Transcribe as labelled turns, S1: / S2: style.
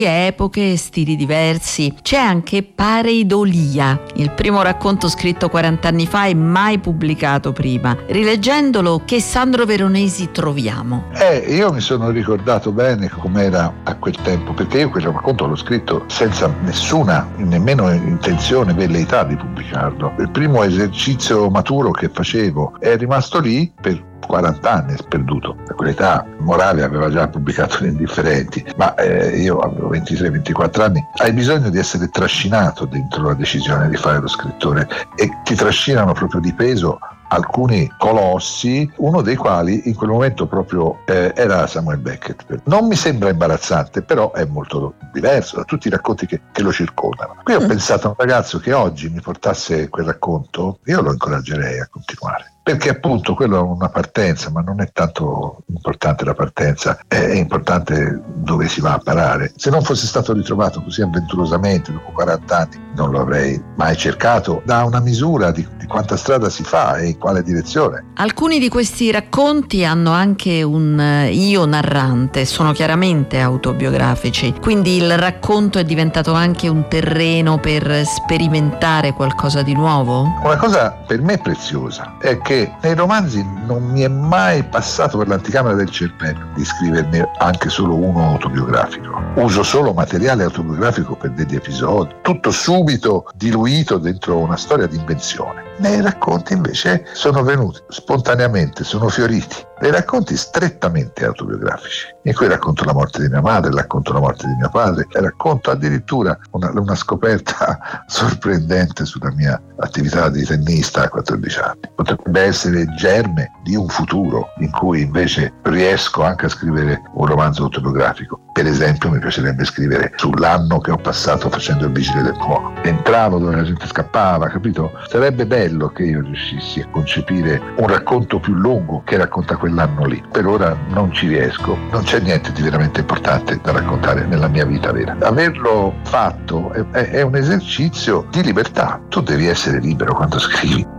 S1: epoche, stili diversi. C'è anche Pareidolia, il primo racconto scritto 40 anni fa e mai pubblicato prima. Rileggendolo, che Sandro Veronesi troviamo?
S2: Io mi sono ricordato bene com'era a quel tempo, perché io quel racconto l'ho scritto senza nessuna, nemmeno intenzione, velleità di pubblicarlo. Il primo esercizio maturo che facevo è rimasto lì per 40 anni, sperduto. A quell'età Moravia aveva già pubblicato Gli Indifferenti, ma io avevo 23-24 anni. Hai bisogno di essere trascinato dentro la decisione di fare lo scrittore, e ti trascinano proprio di peso alcuni colossi, uno dei quali in quel momento proprio era Samuel Beckett. Non mi sembra imbarazzante, però è molto diverso da tutti i racconti che lo circondano. Qui ho pensato a un ragazzo che oggi mi portasse quel racconto, io lo incoraggerei a continuare. Perché appunto quello è una partenza, ma non è tanto importante la partenza, è importante dove si va a parare. Se non fosse stato ritrovato così avventurosamente dopo 40 anni, non lo avrei mai cercato. Dà una misura di quanta strada si fa e in quale direzione.
S1: Alcuni di questi racconti hanno anche un io narrante, sono chiaramente autobiografici, quindi il racconto è diventato anche un terreno per sperimentare qualcosa di nuovo?
S2: Una cosa per me preziosa è che nei romanzi non mi è mai passato per l'anticamera del cervello di scriverne anche solo uno autobiografico. Uso solo materiale autobiografico per degli episodi, tutto subito diluito dentro una storia di invenzione. Nei racconti invece sono venuti spontaneamente, sono fioriti dei racconti strettamente autobiografici, in cui racconto la morte di mia madre, racconto la morte di mio padre, racconto addirittura una scoperta sorprendente sulla mia attività di tennista a 14 anni. Potrebbe essere il germe di un futuro in cui invece riesco anche a scrivere un romanzo autobiografico. Per esempio mi piacerebbe scrivere sull'anno che ho passato facendo il vigile del fuoco. Entravo dove la gente scappava, capito? Sarebbe bello che io riuscissi a concepire un racconto più lungo che racconta quell'anno lì. Per ora non ci riesco, non c'è niente di veramente importante da raccontare nella mia vita vera. Averlo fatto è un esercizio di libertà. Tu devi essere libero quando scrivi.